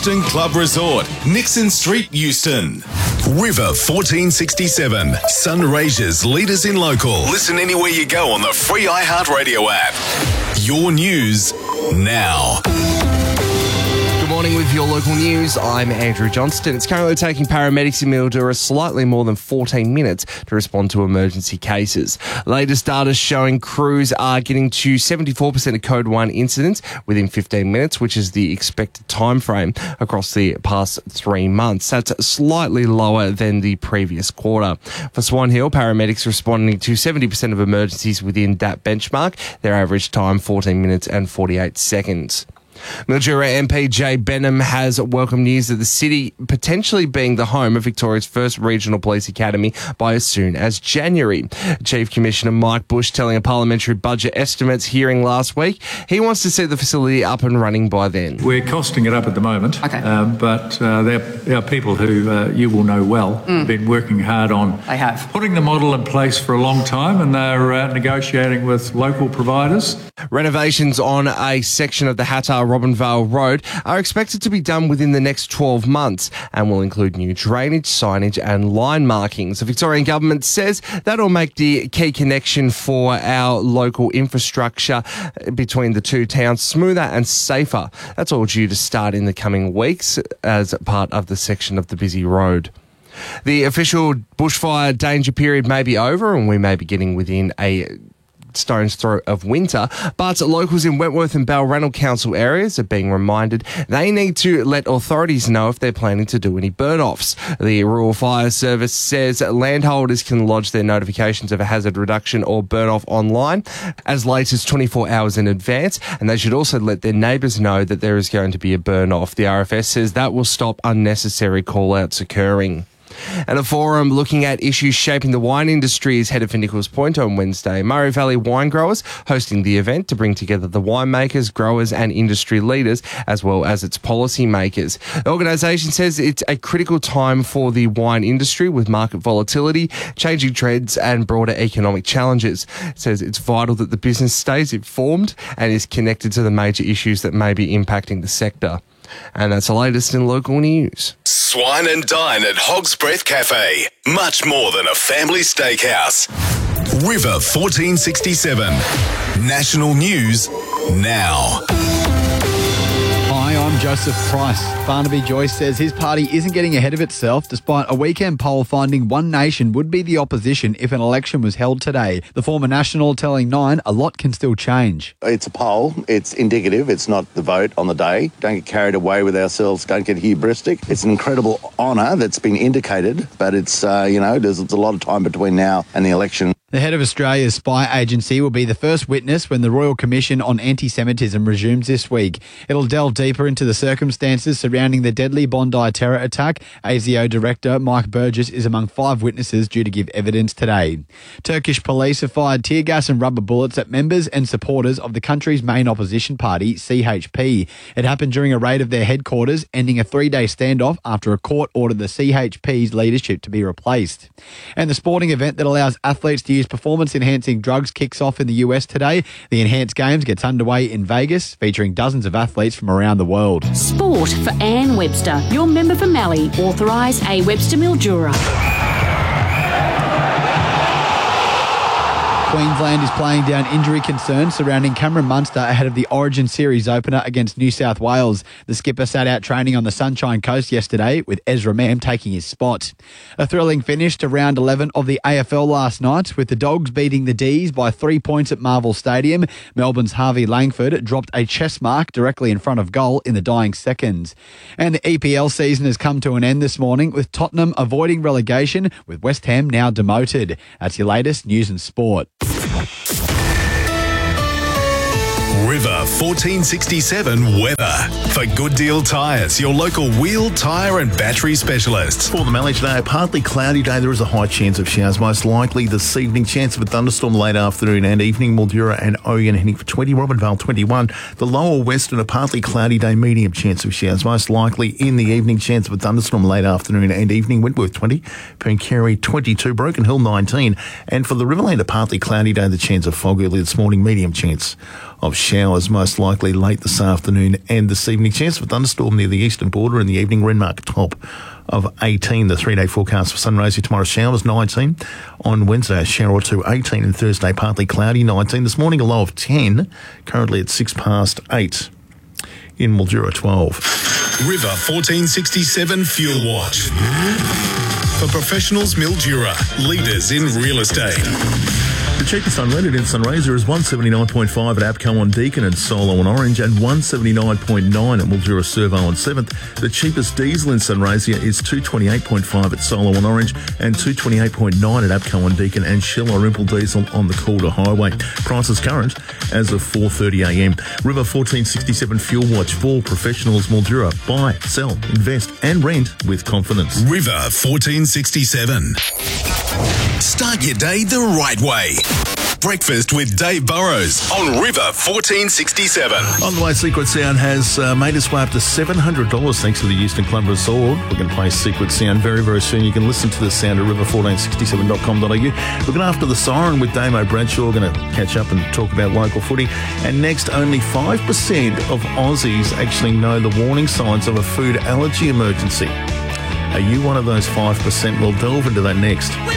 Euston Club Resort, Nixon Street, Euston. River 1467, Sunraysia's leaders in local. Listen anywhere you go on the free iHeartRadio app. Your news now. Good morning with your local news. I'm Andrew Johnston. It's currently taking paramedics in Mildura slightly more than 14 minutes to respond to emergency cases. Latest data showing crews are getting to 74% of Code 1 incidents within 15 minutes, which is the expected time frame across the past 3 months. That's slightly lower than the previous quarter. For Swan Hill, paramedics responding to 70% of emergencies within that benchmark. Their average time 14 minutes and 48 seconds. Mildura MP Jay Benham has welcomed news of the city potentially being the home of Victoria's first regional police academy by as soon as January. Chief Commissioner Mike Bush telling a parliamentary budget estimates hearing last week he wants to see the facility up and running by then. We're costing it up at the moment, but there are people who you will know well have been working hard on putting the model in place for a long time, and they're negotiating with local providers. Renovations on a section of the Hattar-Robinvale Road are expected to be done within the next 12 months and will include new drainage, signage and line markings. The Victorian Government says that'll make the key connection for our local infrastructure between the two towns smoother and safer. That's all due to start in the coming weeks as part of the section of the busy road. The official bushfire danger period may be over and we may be getting within a stone's throw of winter, but locals in Wentworth and Balranald Council areas are being reminded they need to let authorities know if they're planning to do any burn-offs. The Rural Fire Service says landholders can lodge their notifications of a hazard reduction or burn-off online as late as 24 hours in advance, and they should also let their neighbours know that there is going to be a burn-off. The RFS says that will stop unnecessary call-outs occurring. And a forum looking at issues shaping the wine industry is headed for Nichols Point on Wednesday. Murray Valley Wine Growers hosting the event to bring together the winemakers, growers and industry leaders, as well as its policy makers. The organisation says it's a critical time for the wine industry with market volatility, changing trends and broader economic challenges. It says it's vital that the business stays informed and is connected to the major issues that may be impacting the sector. And that's the latest in local news. Swine and dine at Hog's Breath Cafe. Much more than a family steakhouse. River 1467. National news now. Hi, I'm Joseph Price. Barnaby Joyce says his party isn't getting ahead of itself despite a weekend poll finding One Nation would be the opposition if an election was held today. The former National telling Nine a lot can still change. It's a poll. It's indicative. It's not the vote on the day. Don't get carried away with ourselves. Don't get hubristic. It's an incredible honour that's been indicated, but it's, there's a lot of time between now and the election. The head of Australia's spy agency will be the first witness when the Royal Commission on Anti-Semitism resumes this week. It'll delve deeper into the circumstances surrounding the deadly Bondi terror attack. ASIO Director Mike Burgess is among 5 witnesses due to give evidence today. Turkish police have fired tear gas and rubber bullets at members and supporters of the country's main opposition party, CHP. It happened during a raid of their headquarters, ending a 3-day standoff after a court ordered the CHP's leadership to be replaced. And the sporting event that allows athletes to use performance-enhancing drugs kicks off in the US today. The Enhanced Games gets underway in Vegas, featuring dozens of athletes from around the world. Sport for Anne Webster, your member for Mallee, authorised A. Webster Mildura. Queensland is playing down injury concerns surrounding Cameron Munster ahead of the Origin Series opener against New South Wales. The skipper sat out training on the Sunshine Coast yesterday, with Ezra Mam taking his spot. A thrilling finish to round 11 of the AFL last night, with the Dogs beating the D's by 3 points at Marvel Stadium. Melbourne's Harvey Langford dropped a chest mark directly in front of goal in the dying seconds. And the EPL season has come to an end this morning, with Tottenham avoiding relegation, with West Ham now demoted. That's your latest news and sport. River 1467 weather. For Good Deal Tyres, your local wheel, tyre and battery specialists. For the Mallee today, a partly cloudy day. There is a high chance of showers, most likely this evening. Chance of a thunderstorm late afternoon and evening. Mildura and Oyen heading for 20, Robinvale 21. The lower western, a partly cloudy day, medium chance of showers, most likely in the evening. Chance of a thunderstorm late afternoon and evening. Wentworth 20, Pencarry 22, Broken Hill 19. And for the Riverland, a partly cloudy day, the chance of fog early this morning, medium chance of showers, most likely late this afternoon and this evening. Chance of a thunderstorm near the eastern border in the evening. Renmark top of 18. The 3-day forecast for Sunraysia tomorrow, showers 19. On Wednesday, a shower or two, 18. And Thursday, partly cloudy, 19. This morning, a low of 10. Currently at 8:06. In Mildura, 12. River 1467 Fuel Watch. For professionals, Mildura, leaders in real estate. The cheapest unleaded in Sunraysia is 179.5 at APCO on Deakin and Solo on Orange, and 179.9 at Mildura Servo on 7th. The cheapest diesel in Sunraysia is 228.5 at Solo on Orange and 228.9 at APCO on Deakin and Shell or Impel diesel on the Calder Highway. Prices current as of 4:30am. River 1467 Fuel Watch for professionals, Mildura. Buy, sell, invest and rent with confidence. River 1467. Start your day the right way. Breakfast with Dave Burrows on River 1467. On the way, Secret Sound has made its way up to $700 thanks to the Euston Club Resort. We're going to play Secret Sound very, very soon. You can listen to the sound at river1467.com.au. Looking after the siren with Damo Bradshaw. We're going to catch up and talk about local footy. And next, only 5% of Aussies actually know the warning signs of a food allergy emergency. Are you one of those 5%? We'll delve into that next.